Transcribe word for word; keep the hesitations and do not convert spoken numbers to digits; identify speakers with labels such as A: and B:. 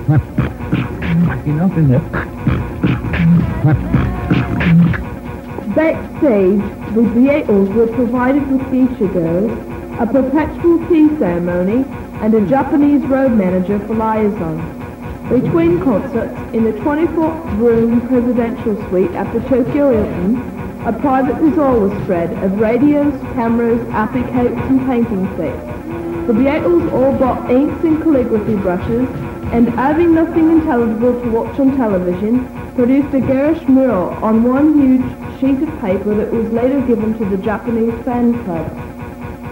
A: Enough in there.
B: Backstage, the Beatles were provided with geisha girls, a perpetual tea ceremony, and a Japanese road manager for liaison. Between concerts, in the twenty-four room presidential suite at the Tokyo Hilton, a private bazaar was spread of radios, cameras, applicates, and painting sets. The Beatles all bought inks and calligraphy brushes, and having nothing intelligible to watch on television, produced a garish mural on one huge sheet of paper that was later given to the Japanese fan club.